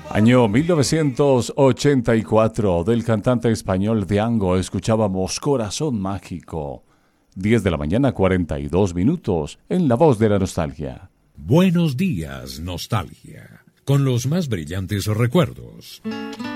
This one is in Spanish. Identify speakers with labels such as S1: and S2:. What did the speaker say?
S1: Año 1984, del cantante español Diango, escuchábamos Corazón Mágico. 10 de la mañana, 42 minutos, en La Voz de la Nostalgia.
S2: Buenos días, nostalgia, con los más brillantes recuerdos.